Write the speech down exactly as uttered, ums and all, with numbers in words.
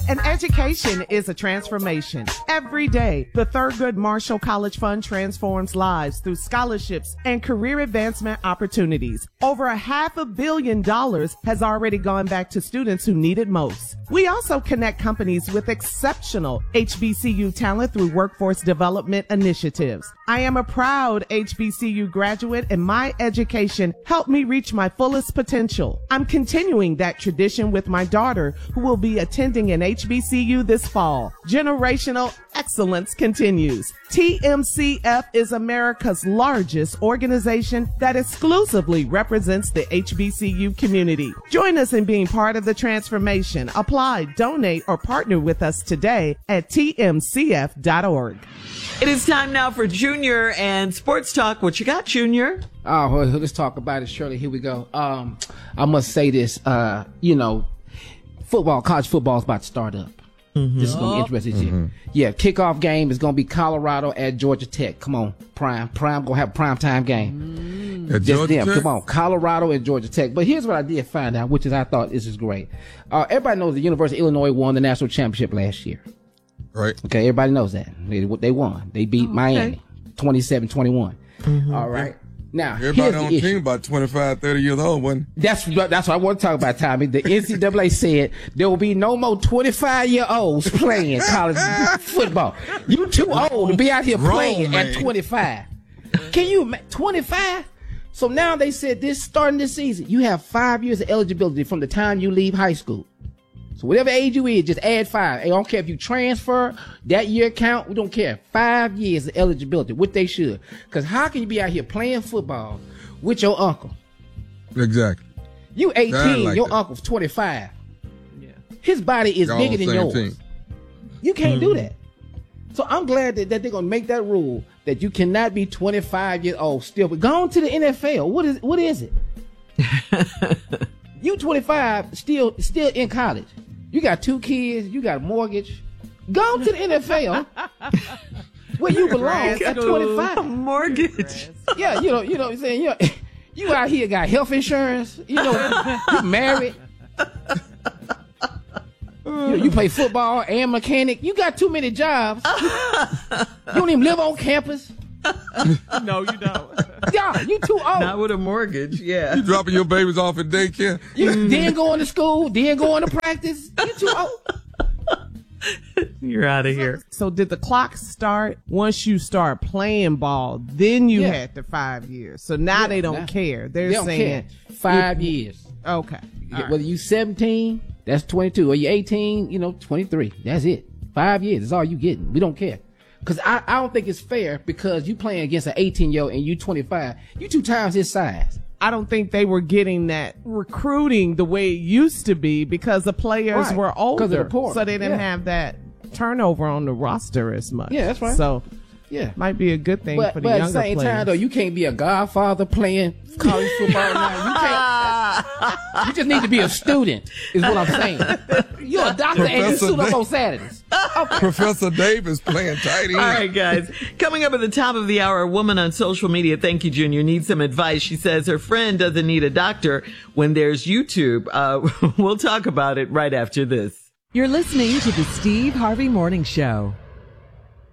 An education is a transformation. Every day, the Thurgood Marshall College Fund transforms lives through scholarships and career advancement opportunities. Over a half a billion dollars has already gone back to students who need it most. We also connect companies with exceptional H B C U talent through workforce development initiatives. I am a proud H B C U graduate, and my education helped me reach my fullest potential. I'm continuing that tradition with my daughter, who will be attending an H B C U this fall. Generational excellence continues. T M C F is America's largest organization that exclusively represents the H B C U community. Join us in being part of the transformation. Apply, donate, or partner with us today at T M C F dot org. It is time now for Junior and Sports Talk. What you got, Junior? Oh, well, let's talk about it, Shirley. Here we go. Um, I must say this, uh, you know, football, college football is about to start up. Mm-hmm. This is going to be interesting this mm-hmm. year. Yeah, kickoff game is going to be Colorado at Georgia Tech. Come on, Prime. Prime going to have a prime time game. Mm. Just them. Come on, Colorado and Georgia Tech. But here's what I did find out, which is I thought this is great. Uh, everybody knows the University of Illinois won the national championship last year. Right. Okay, everybody knows that. They, they won. They beat oh, okay. Miami twenty-seven twenty-one. Mm-hmm. All right. Now, everybody on the team about twenty-five, thirty years old, wasn't it? That's, that's what I want to talk about, Tommy. The N C double A said there will be no more twenty-five-year-olds playing college football. You too old to be out here Wrong, playing man. at twenty-five. Can you imagine? twenty-five? So now they said this, starting this season, you have five years of eligibility from the time you leave high school. So whatever age you is, just add five. I don't care if you transfer, that year count, we don't care. Five years of eligibility, what they should. Because how can you be out here playing football with your uncle? Exactly. You eighteen, like your that. uncle's twenty-five. Yeah. His body is Y'all bigger on than the yours. same team. You can't Mm-hmm. do that. So I'm glad that, that they're going to make that rule that you cannot be twenty-five years old still. But go on to the N F L. What is what is it? You twenty-five, still still in college. You got two kids. You got a mortgage. Go to the N F L where you belong at twenty-five. Mortgage. Yeah, you know, you know what I'm saying? You, know, you out here got health insurance. You know, you married. You, you play football and mechanic. You got too many jobs. You don't even live on campus. No, you don't. Yeah, you too old. Not with a mortgage, yeah. You dropping your babies off at daycare? You mm. then going to school, then going to practice. You too old. You're out of here. So did the clock start once you start playing ball? Then you Yeah. had the five years. So now Yeah, they don't now- care. They're They don't saying care. Five years. Okay. All right. Whether you seventeen, that's twenty-two. Or you eighteen, you know, twenty-three. That's it. Five years is all you getting. We don't care. Because I, I don't think it's fair because you playing against an eighteen-year-old and you twenty-five. You two times his size. I don't think they were getting that recruiting the way it used to be because the players Right. were 'Cause of older. the portal. So they didn't Yeah. have that turnover on the roster as much. Yeah, that's right. So Yeah. might be a good thing But, for the but at younger the same players. time, though, you can't be a godfather playing college football now. You can't. You just need to be a student, is what I'm saying. You're a doctor and you Professor suit up Dave. on Saturdays. Professor Davis playing tight end. All right, guys. Coming up at the top of the hour, a woman on social media, thank you, Junior, needs some advice. She says her friend doesn't need a doctor when there's YouTube. Uh, we'll talk about it right after this. You're listening to the Steve Harvey Morning Show.